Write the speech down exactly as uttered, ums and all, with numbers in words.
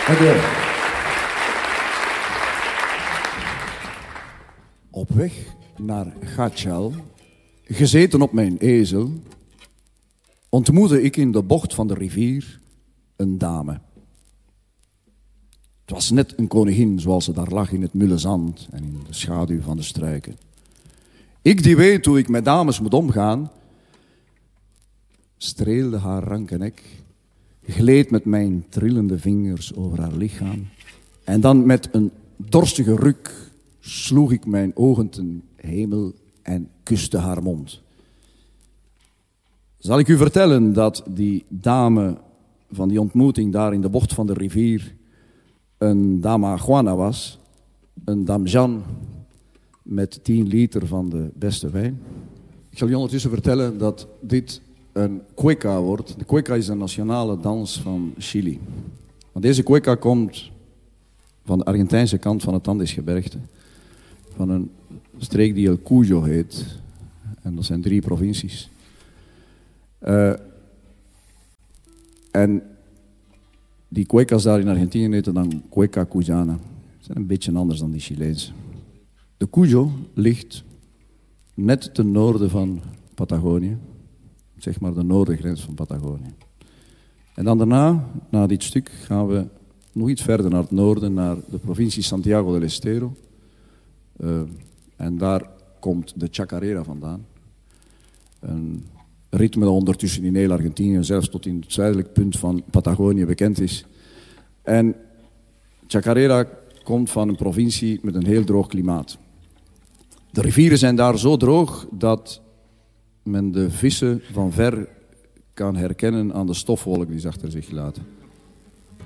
Dank u wel. Op weg naar Gatschal, gezeten op mijn ezel, ontmoette ik in de bocht van de rivier een dame. Het was net een koningin zoals ze daar lag in het mulle zand en in de schaduw van de struiken. Ik die weet hoe ik met dames moet omgaan, streelde haar ranke nek, gleed met mijn trillende vingers over haar lichaam en dan met een dorstige ruk sloeg ik mijn ogen ten hemel en kuste haar mond. Zal ik u vertellen dat die dame van die ontmoeting daar in de bocht van de rivier een dama Juana was, een damjan met tien liter van de beste wijn. Ik zal u ondertussen vertellen dat dit een cueca wordt. De cueca is een nationale dans van Chili. Want deze cueca komt van de Argentijnse kant van het Andesgebergte, van een streek die El Cuyo heet. En dat zijn drie provincies. Uh, en die cuecas daar in Argentinië heten dan cueca cuyana. Ze zijn een beetje anders dan die Chileense. De Cuyo ligt net ten noorden van Patagonië. Zeg maar de noordengrens van Patagonië. En dan daarna, na dit stuk, gaan we nog iets verder naar het noorden, naar de provincie Santiago del Estero. Uh, en daar komt de chacarera vandaan. Een ritme dat ondertussen in heel Argentinië, zelfs tot in het zuidelijk punt van Patagonië bekend is. En chacarera komt van een provincie met een heel droog klimaat. De rivieren zijn daar zo droog dat men de vissen van ver kan herkennen aan de stofwolk die ze achter zich laten.